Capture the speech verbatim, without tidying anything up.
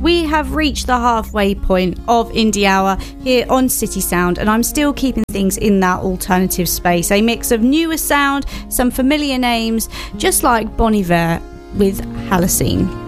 we have reached the halfway point of Indie Hour here on City Sound, and I'm still keeping things in that alternative space. A mix of newer sound, some familiar names, just like Bon Iver with Halocene.